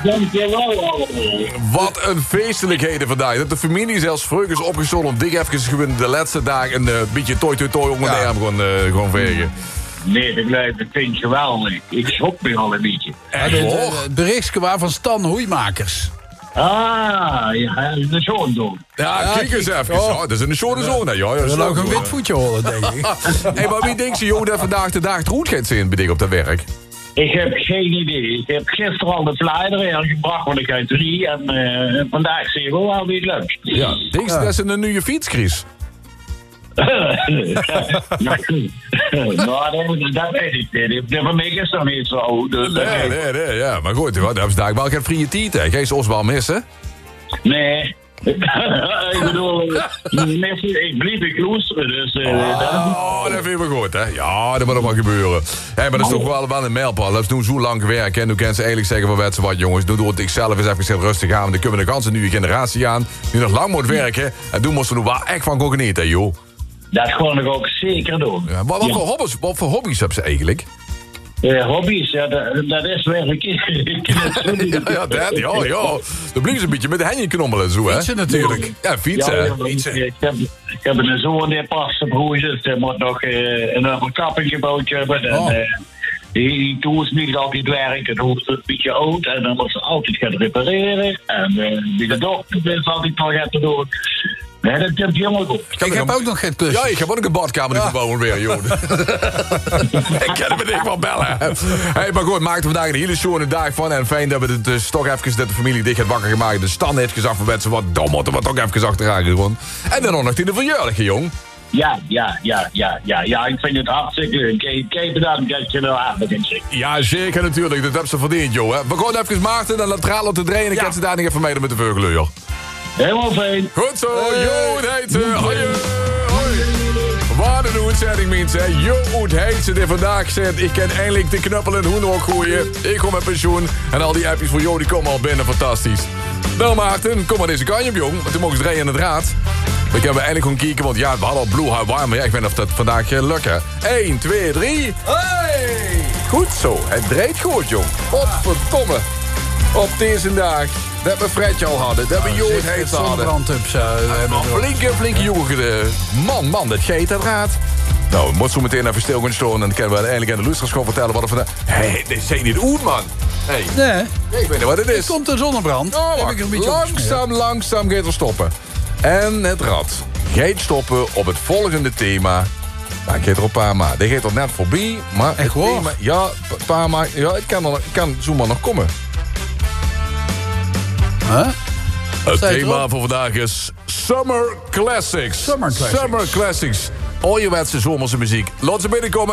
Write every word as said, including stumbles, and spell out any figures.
Dankjewel. Wat een feestelijkheden vandaag. Dat de familie zelfs vroeg is opgestonden om dik even gewoon de laatste dagen een uh, beetje toi toi toi onder de arm gewoon, uh, gewoon vegen. Nee, dat, dat vind ik geweldig. Ik schrok me al een beetje. Echt Het hoor. berichtje waar van Stan Hoeimakers. Ah, ja, de zoon doen. Ja, Ja, kijk eens kijk. even. Oh. Ja, dat is een schone zone. Ja, ja, We dat willen is ook een leuk, wit voetje horen, denk ik. Hey, maar wie denkt ze, joh, dat vandaag de dag het roet gaat zijn bij op dat werk? Ik heb geen idee. Ik heb gisteren al de flyer aangebracht, want ik uit drie. En uh, vandaag zie je wel alweer leuk. Ja, denk ze dat ze een nieuwe fiets, Chris? nou, dat, dat weet ik niet. Voor mij is dat niet zo. Dus Nee, nee, nee, ja. Maar goed, dan hebben ze daar wel geen vrije tijd, hè. Ga je ons wel missen? Nee. ik bedoel, mensen, ik blijf in kloosteren, dus... Uh, Oh, dat vind ik wel goed, hè. Ja, dat moet nog wel gebeuren. Hé, maar dat is toch wel, wel een mijlpaal. Dat is nu zo lang gewerkt, en nu kan ze eigenlijk zeggen van weet ze wat, jongens. Nu doe ik zelf eens even rustig aan. Dan kunnen we de ganse nieuwe generatie aan, die nog lang moet werken. En toen moesten we er wel echt van gaan genieten, joh. Dat gewoon nog ook zeker doen. Ja, wat, wat, Ja. voor hobby's, wat voor hobby's hebben ze eigenlijk? Uh, hobby's, ja, dat, dat is werkelijk... Ja, ja, dat, ja, ja. Dan blijven ze een beetje met de handen knommelen en zo, hè? Fietsen natuurlijk. Ja, fietsen, Ja, hè? ja, Fietsen. ik, heb, ik heb een zoon die past zijn broertjes. Die moet nog uh, een overkapping gebouwd hebben. En, Oh. uh, die, die toes niet altijd werken. Dan hoeft het een beetje oud. En dan moet ze altijd gaan repareren. En uh, die de dochter is altijd nog gaan doen. Nee, dat komt helemaal goed. Ik heb ook nog geen klus. Ja, ik heb ook een badkamer die verbouwen weer, joh. Ik kan hem meteen wel bellen. Hey, maar goed, maakten vandaag een hele schone dag van. En fijn dat we het dus toch even dat de familie dicht heeft wakker gemaakt. De stand heeft gezegd van mensen wat dom, moeten we toch even achteraan gewoon. En dan nog in de verjaardag, jong. Ja, ja, ja, ja, ja, ja. Ik vind het hartstikke leuk. Kijk, kijk bedankt dat je er aan bent. Ja, zeker natuurlijk. Dat hebben ze verdiend, joh. Hè. We gaan even Maarten en latraal op de draaien. En Ja. kan ze daar niet even mee met de veugeleur. Helemaal fijn. Goed zo, jo, het heet ze. Hoi, hoi. Wat een uitzending, mensen. Jo, het heet ze die vandaag zit. Ik kan eindelijk de knuppel in hoen ook gooien. Ik kom met pensioen. En al die appjes voor Jo, die komen al binnen. Fantastisch. Wel, Maarten, kom maar deze kanje op, jong. Want toen mogen ze draaien in het raad. We kunnen eindelijk gewoon kijken, want ja, we hadden al bloedhard warm. Maar ja, ik weet niet of dat vandaag uh, lukt, hè. één, twee, drie. Hey! Goed zo, het draait goed, jong. Godverdomme. Op deze dag. Dat we Fredje al hadden. Dat we Jo het heet hadden. Zonnebrandtubs uh, hebben Een we ook. flinke, flinke jongen. uh, Man, man, dat geet dat raad. Nou, we moeten zo meteen even stil gaan staan. En dan kunnen we eindelijk aan de luisteraars gewoon vertellen wat er vandaag... Hé, hey, dit zijn niet oud, man. Hé, Nee, hey, ik weet niet wat het er is. komt een zonnebrand. Oh, Heb wacht. ik er een beetje Langzaam, langzaam gaat er stoppen. En het rad gaat stoppen op het volgende thema. Nou, ik gaat er op een paar maanden. Die gaat er net voorbij. Maar Echt het waar? thema, ja, een paar maanden. Ja, het kan, er, het kan zo maar nog komen. Huh? Het staat thema erop? voor vandaag is Summer Classics. Summer Classics. Summer Classics. Al je wensen zomerse muziek. Laat ze binnenkomen.